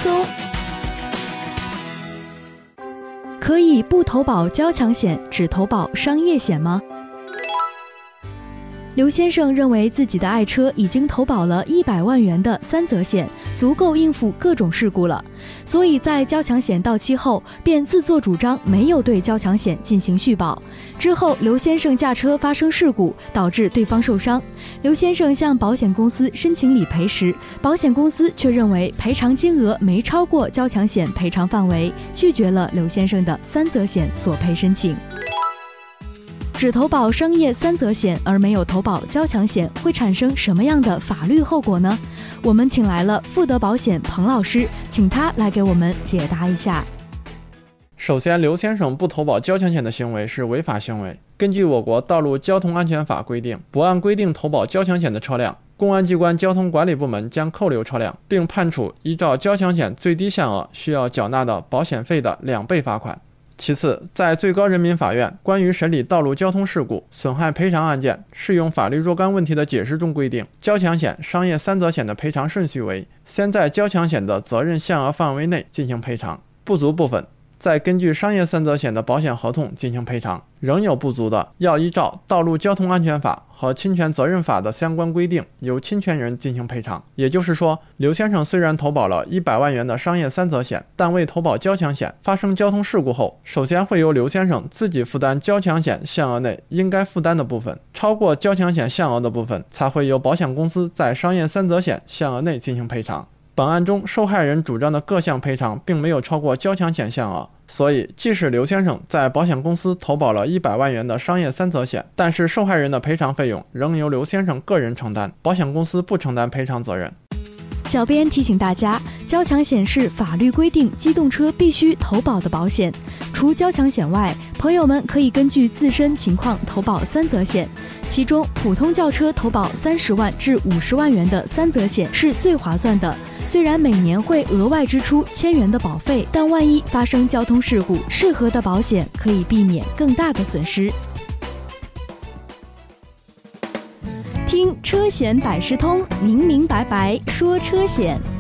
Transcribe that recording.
松。可以不投保交强险，只投保商业险吗？刘先生认为自己的爱车已经投保了100万元的3责险，足够应付各种事故了，所以在交强险到期后便自作主张没有对交强险进行续保。之后刘先生驾车发生事故，导致对方受伤，刘先生向保险公司申请理赔时，保险公司却认为赔偿金额没超过交强险赔偿范围，拒绝了刘先生的3责险索赔申请。只投保商业3责险而没有投保交强险，会产生什么样的法律后果呢？我们请来了富德保险彭老师，请他来给我们解答一下。 首先，刘先生不投保交强险的行为是违法行为。根据我国道路交通安全法规定，不按规定投保交强险的车辆，公安机关交通管理部门将扣留车辆，并判处依照交强险最低限额需要缴纳的保险费的2倍罚款。其次，在最高人民法院关于审理道路交通事故损害赔偿案件适用法律若干问题的解释中规定，交强险、商业3责险的赔偿顺序为：先在交强险的责任限额范围内进行赔偿，不足部分再根据商业3责险的保险合同进行赔偿，仍有不足的，要依照道路交通安全法和侵权责任法的相关规定，由侵权人进行赔偿。也就是说，刘先生虽然投保了100万元的商业3责险，但未投保交强险，发生交通事故后，首先会由刘先生自己负担交强险限额内应该负担的部分，超过交强险限额的部分，才会由保险公司在商业3责险限额内进行赔偿。本案中，受害人主张的各项赔偿并没有超过交强险限额，所以即使刘先生在保险公司投保了100万元的商业3责险，但是受害人的赔偿费用仍由刘先生个人承担，保险公司不承担赔偿责任。 小编提醒大家，交强险是法律规定机动车必须投保的保险。除交强险外，朋友们可以根据自身情况投保3责险，其中普通轿车投保30万至50万元的3责险是最划算的。虽然每年会额外支出1000元的保费，但万一发生交通事故，适合的保险可以避免更大的损失。听车险百事通，明明白白说车险。